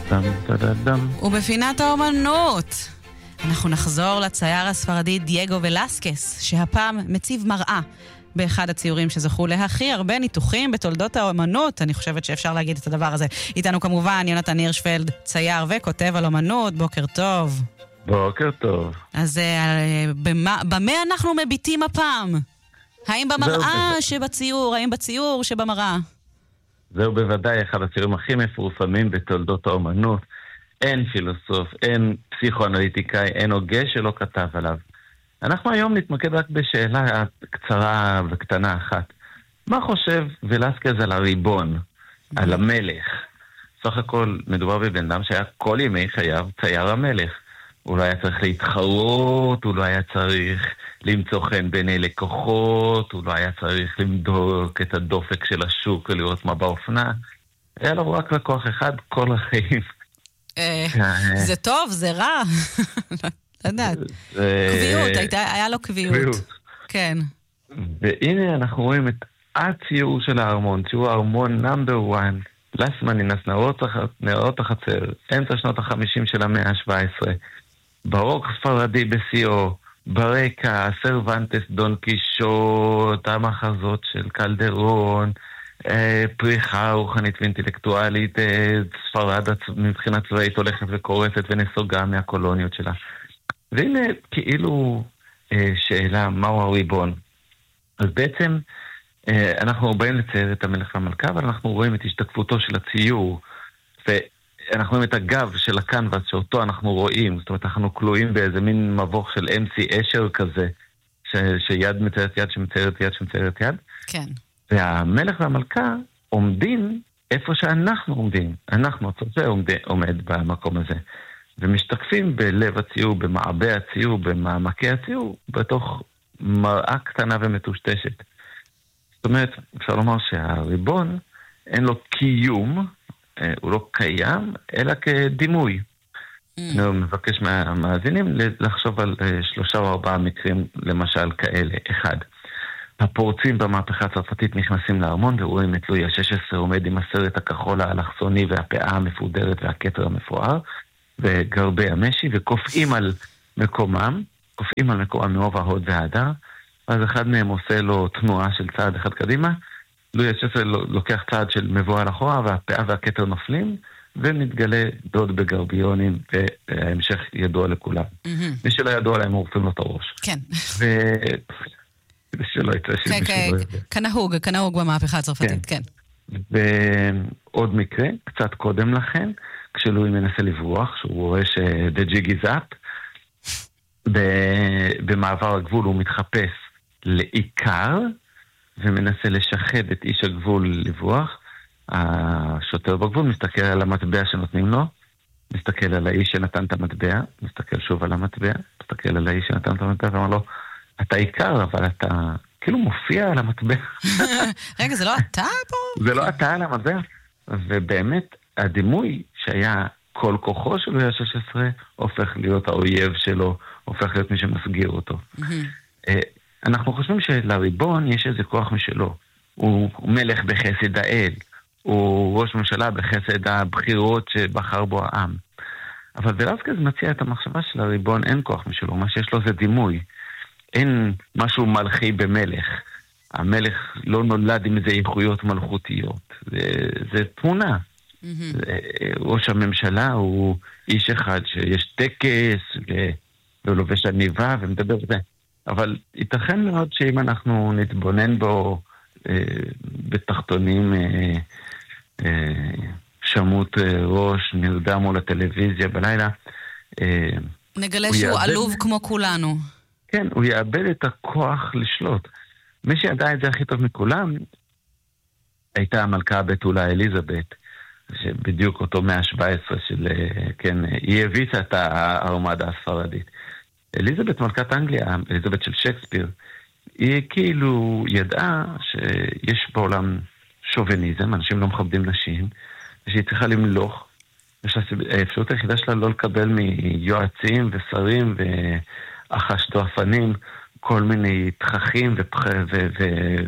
דם, דם, דם. ובפינת האומנות אנחנו נחזור לצייר הספרדי דייגו ולסקס, שהפעם מציב מראה באחד הציורים שזכו להכי הרבה ניתוחים בתולדות האומנות. אני חושבת שאפשר להגיד את הדבר הזה. איתנו כמובן יונתן הירשפלד, צייר וכותב על אומנות. בוקר טוב. בוקר טוב. אז במה אנחנו מביטים הפעם? האם במראה שבציור, האם בציור שבמראה? זהו בוודאי אחד הציורים הכי מפורסמים בתולדות האומנות. אין פילוסוף, אין פסיכואנליטיקאי, אין הוגה שלא כתב עליו. אנחנו היום נתמקד רק בשאלה קצרה וקטנה אחת. מה חושב ולסקז על הריבון, על המלך? סך הכל מדובר בבן אדם שהיה כל ימי חייו צייר המלך. הוא לא היה צריך להתחרות, הוא לא היה צריך למצוא חן בעיני לקוחות, הוא לא היה צריך למדוק את הדופק של השוק ולראות מה באופנה. היה לו רק לקוח אחד כל החיים. זה טוב, זה רע. לא יודעת. קביעות, היה לו קביעות. כן. והנה אנחנו רואים את הציור של הארמון, ציור הארמון נאמבר 1, לסמנינס, נאות החצר, אמצע שנות ה-50 של המאה ה-17, ברוק ספרדי בשיאו, ברקע, סרוונטס, דון קישוט, המחזות של קלדרון, פריחה רוחנית ואינטלקטואלית, ספרד מבחינה צבאית הולכת וקורסת ונסוגה מהקולוניות שלה. והנה כאילו שאלה, מהו הריבון? אז בעצם אנחנו באים לצייר את המלך והמלכה, אבל אנחנו רואים את השתקפותו של הציור, ואנחנו רואים את הגב של הקנבס שאותו אנחנו רואים, זאת אומרת אנחנו כלואים באיזה מין מבוך של MC אשר כזה, שיד מציירת יד שמציירת יד שמציירת יד. כן. והמלך והמלכה עומדים איפה שאנחנו עומדים. אנחנו, הצופה עומד במקום הזה. ומשתקפים בלב הציור, במעבה הציור, במעמקי הציור, בתוך מראה קטנה ומטושטשת. זאת אומרת, אפשר לומר שהריבון אין לו קיום, הוא לא קיים, אלא כדימוי. אני מבקש מהמאזינים לחשוב על 3 או 4 מקרים, למשל כאלה. 1. הפורצים במהפכה הצרפתית נכנסים לארמון ורואים את לואי ה-16 עומד עם הסרט הכחול האלכסוני והפאה המפודרת והכתר המפואר וגרבי המשי וקופאים על מקומם, מאוב ההוד וההדר, אז אחד מהם עושה לו תנועה של צעד אחד קדימה, לואי ה-16 לוקח צעד של מבואה אחורה והפאה והכתר נופלים ומתגלה דוד בגרביונים וההמשך ידוע לכולם. מי שלא ידוע להם עורפים לו את הראש. כן. שלא יצא כנהוג במהפכה הצרפתית, כן. ועוד מקרה, קצת קודם לכן, כשלואי מנסה לברוח, שהוא רואה ש-the jig is up, במעבר הגבול הוא מתחפש לעיקר, ומנסה לשחד את איש הגבול לברוח. השוטר בגבול מסתכל על המטבע שנותנים לו, מסתכל על האיש שנתן את המטבע, מסתכל שוב על המטבע, מסתכל על האיש שנתן את המטבע, ואומר לו, אתה עיקר, אבל אתה כאילו מופיע על המטבע. רגע, זה לא אתה פה? זה לא אתה על המטבע. ובאמת, הדימוי שהיה כל כוחו של לואי ה-16, הופך להיות האויב שלו, הופך להיות מי שמסגיר אותו. אנחנו חושבים שלריבון יש איזה כוח משלו. הוא מלך בחסד האל, הוא ראש ממשלה בחסד הבחירות שבחר בו העם. אבל ולסקז מציע את המחשבה של הריבון, אין כוח משלו, מה שיש לו זה דימוי. אין משהו מלכי במלך. המלך לא נולד עם איזה איכויות מלכותיות. זה תמונה. ראש הממשלה הוא איש אחד שיש טקס והוא לובש עניבה ומדבר בזה. אבל ייתכן מאוד שאם אנחנו נתבונן בו בתחתונים שמות ראש, נרדם מול הטלוויזיה בלילה, נגלה שהוא עלוב כמו כולנו. כן, הוא יאבד את הכוח לשלוט. מי שידע את זה הכי טוב מכולם, הייתה המלכה הבתולה אליזבת, שבדיוק אותו 117 של, כן, היא הביסה את הארמדה הספרדית. אליזבת מלכת אנגליה, אליזבת של שייקספיר, היא כאילו ידעה שיש בעולם שוביניזם, אנשים לא מכבדים נשים, ושהיא צריכה למלוך, והאפשרות היחידה שלה לא לקבל מיועצים ושרים ואחשטרפנים, כל מיני תככים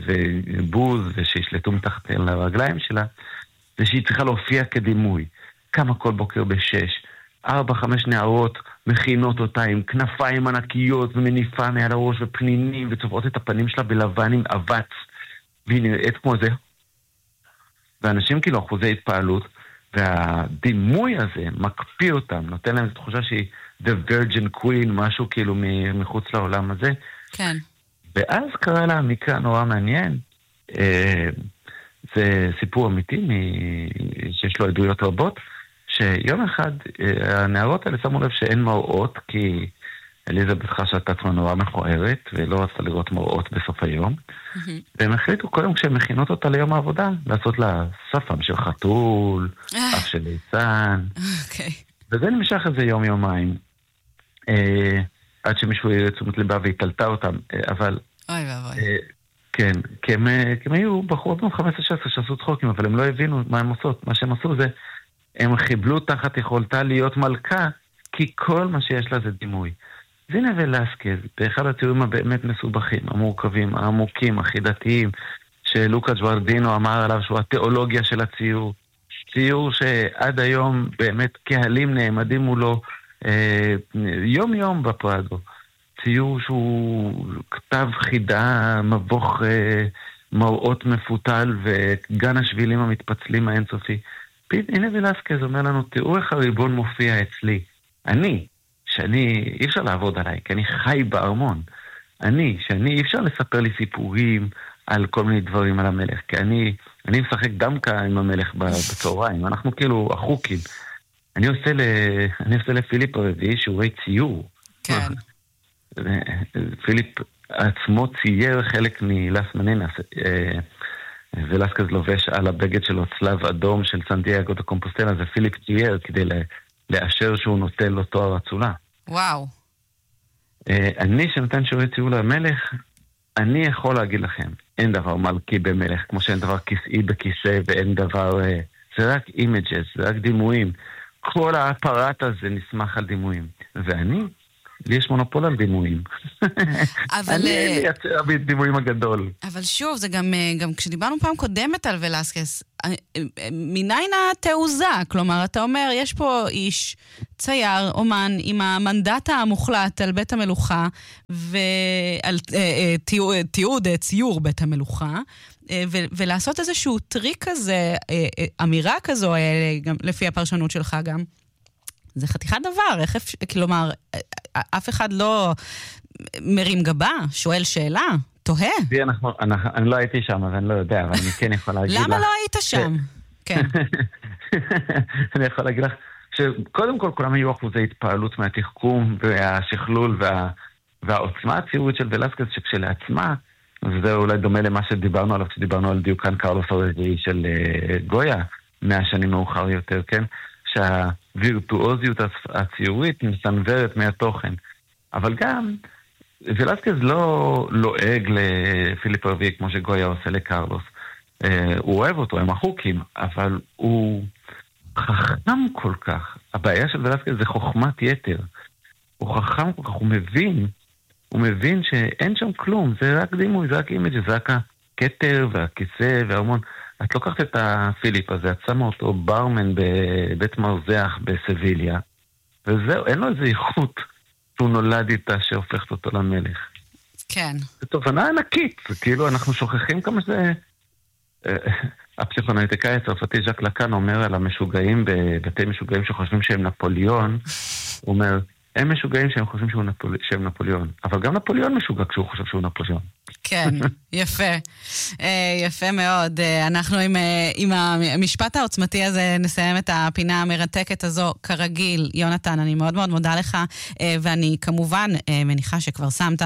ובוז, ושישלטו מתחת לרגליים שלה, ושהיא צריכה להופיע כדימוי. קמה כל בוקר 6, 4-5 נערות מכינות אותה עם כנפיים ענקיות ומניפה מעל הראש ופנינים וצובעות את הפנים שלה בלבן עם אבץ, והיא נראית כמו זה. ואנשים כאילו אחוזי התפעלות, והדימוי הזה מקפיא אותם, נותן להם תחושה שהיא The Virgin Queen, משהו כאילו מחוץ לעולם הזה. כן. ואז קרה לה מקרה נורא מעניין, זה סיפור אמיתי שיש לו עדויות רבות, שיום אחד הנערות האלה שמו לב שאין מראות, כי אליזבת חשה את עצמה נורא מכוערת, ולא רצתה לראות מראות בסוף היום. והם החליטו קודם כשהם מכינות אותה ליום העבודה, לעשות לה שפם של חתול, אף של ליצן. וזה נמשך איזה יום-יומיים, עד שמישהו תשומת ליבה והתעלתה אותם, אבל... אוי ואבוי. כן, כי הם היו בחורות בנות 15-16 שעשו צחוקים, אבל הם לא הבינו מה הם עושות. מה שהם עשו זה, הם חיבלו תחת יכולתה להיות מלכה, כי כל מה שיש לה זה דימוי. זינה ולסקז, באחד הציורים הבאמת מסובכים, המורכבים, העמוקים, החידתיים, שלוקה ג'וורדינו אמר עליו שהוא התיאולוגיה של הציור. ציור שעד היום באמת קהלים נעמדים מולו יום יום בפרדו. ציור שהוא כתב חידה, מבוך מראות מפותל וגן השבילים המתפצלים האינסופי. הנה ולסקז אומר לנו, תראו איך הריבון מופיע אצלי. שאני, אי אפשר לעבוד עליי, כי אני חי בארמון. שאני, אי אפשר לספר לי סיפורים על כל מיני דברים על המלך, כי אני משחק דמקה עם המלך בצהריים, אנחנו כאילו החוקים. אני עושה לפיליפ הרביעי שיעורי ציור. כן. פיליפ עצמו צייר חלק מלס מנינס, ולסקז לובש על הבגד שלו צלב אדום של סנטיאגו דה קומפוסטלה, זה פיליפ צייר כדי לאשר שהוא נוטל לו תואר אצולה. וואו. אני שנותן שיעורי ציור למלך, אני יכול להגיד לכם, אין דבר מלכי במלך, כמו שאין דבר כיסאי בכיסא, ואין דבר, זה רק אימג'ס, זה רק דימויים. כל האפרט הזה נסמך על דימויים. לי יש מונופול על דימויים. אני מייצר הדימויים הגדול. אבל שוב, זה גם כשדיברנו פעם קודמת על ולסקס, מניין התעוזה? כלומר, אתה אומר, יש פה איש, צייר, אומן, עם המנדט המוחלט על בית המלוכה, ועל ציור בית המלוכה, ולעשות איזשהו טריק כזה, אמירה כזו, גם לפי הפרשנות שלך גם, זה חתיכת דבר, כלומר, אף אחד לא מרים גבה, שואל שאלה, תוהה. אני לא הייתי שם, אז אני לא יודע, אבל אני כן יכול להגיד לך... למה לא היית שם? כן. אני יכול להגיד לך, שקודם כל כולם היו אחוזי התפעלות מהתחכום והשכלול והעוצמה הציורית של ולסקז, שכשלעצמה, וזה אולי דומה למה שדיברנו עליו, כשדיברנו על דיוקן קרלוס הרביעי של גויה, 100 שנים מאוחר יותר, כן? שהווירטואוזיות הציורית מסנוורת מהתוכן. אבל גם, ולסקז לא לועג לפיליפ הרביעי כמו שגויה עושה לקרלוס. הוא אוהב אותו, הם החוקים, אבל הוא חכם כל כך. הבעיה של ולסקז זה חוכמת יתר. הוא חכם כל כך, הוא מבין שאין שם כלום, זה רק דימוי, זה רק אימג', זה רק הכתר והכיסא וההמון. את לוקחת את הפיליפ הזה, את שמה אותו ברמן בבית מרזח בסביליה, וזהו, אין לו איזה איכות שהוא נולד איתה שהופכת אותו למלך. כן. זו תובנה ענקית, כאילו אנחנו שוכחים כמה זה... הפסיכואנליטיקאי הצרפתי ז'ק לקאן אומר על המשוגעים בבתי משוגעים שחושבים שהם נפוליאון, הוא אומר, הם משוגעים שהם חושבים שהם נפוליאון, אבל גם נפוליאון משוגע כשהוא חושב שהוא נפוליאון. כן, יפה. יפה מאוד. אנחנו עם המשפט העוצמתי הזה נסיים את הפינה המרתקת הזו כרגיל. יונתן, אני מאוד מאוד מודה לך, ואני כמובן מניחה שכבר שמת...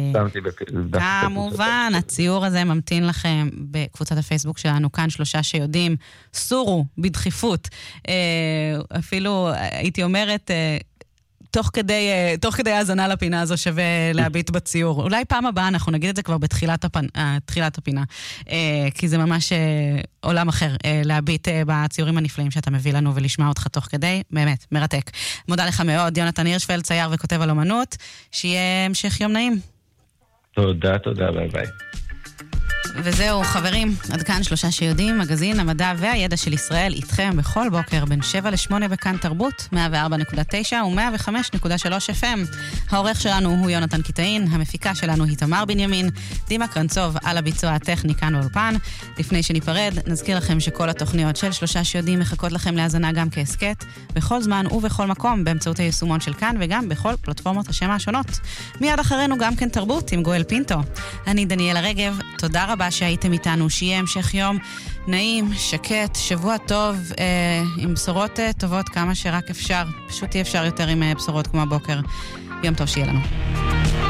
כמובן, הציור הזה ממתין לכם בקבוצת הפייסבוק שלנו, כאן 3 שיודעים, סורו בדחיפות. אפילו הייתי אומרת... תוך כדי האזנה לפינה הזו שווה להביט בציור. אולי פעם הבאה אנחנו נגיד את זה כבר בתחילת הפינה, כי זה ממש עולם אחר, להביט בציורים הנפלאים שאתה מביא לנו ולשמוע אותך תוך כדי, באמת, מרתק. מודה לך מאוד, יונתן הירשפלד, צייר וכותב על אומנות, שיהיה המשך יום נעים. תודה, ביי ביי. וזהו, חברים, עד כאן 3 שיודעים, מגזין המדע והידע של ישראל, איתכם בכל בוקר בין 7 ל-8 בכאן תרבות, 104.9 ו-105.3 FM. העורך שלנו הוא יונתן קיטאין, המפיקה שלנו היא תמר בנימין, דימה קרנצוב על הביצוע הטכני כאן באולפן. לפני שניפרד, נזכיר לכם שכל התוכניות של 3 שיודעים מחכות לכם להאזנה גם כעסקט, בכל זמן ובכל מקום, באמצעות היישומון של כאן וגם בכל פלטפורמות השמע השונות. מיד אחרינו גם כן תרבות עם גואל פינטו. אני דניאלה רגב, תודה רבה שהייתם איתנו, שיהיה המשך יום נעים, שקט, שבוע טוב, עם בשורות טובות כמה שרק אפשר. פשוט אי אפשר יותר עם בשורות כמו הבוקר. יום טוב שיהיה לנו.